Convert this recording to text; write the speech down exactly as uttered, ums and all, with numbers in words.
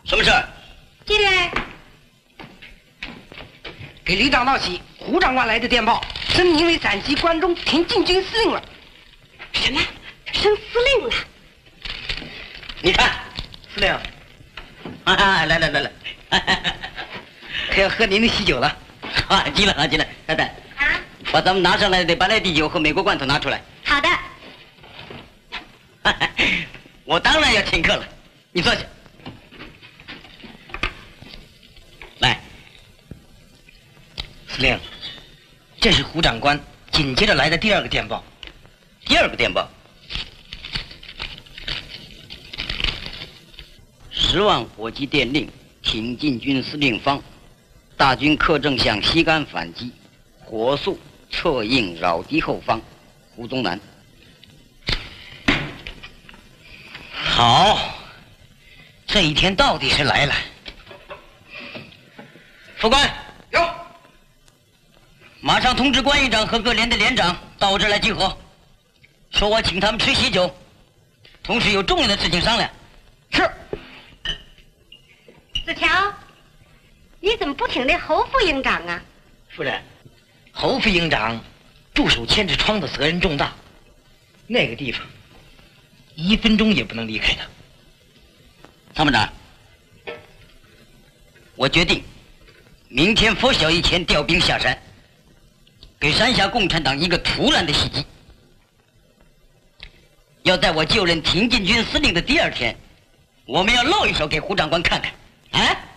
什么事儿？ 进来。 给李长道喜，胡长官来的电报，升您为陕西关中田径军司令了。 什么？升司令了？ 你看， 司令， 啊，来来来来， 可要喝您的喜酒了。 啊，进来啊，进来，太太。 啊？ 把咱们拿上来的白兰地酒和美国罐头拿出来。 好的。 我当然要请客了，你坐下。来， 司令，这是胡长官紧接着来的第二个电报。 第二个电报，十万火急电令，挺进军司令方，大军克正向西干反击，火速策应扰敌后方，胡宗南。 好，这一天到底是来了。副官有， 马上通知关营长和各连的连长到我这儿来集合，说我请他们吃喜酒，同时有重要的事情商量。 是。 子乔，你怎么不请那侯副营长啊？ 夫人，侯副营长驻守千纸窗的责任重大，那个地方一分钟也不能离开他。 参谋长，我决定明天拂晓以前调兵下山，给山下共产党一个突然的袭击。要在我就任挺进军司令的第二天，我们要露一手给胡长官看看，啊！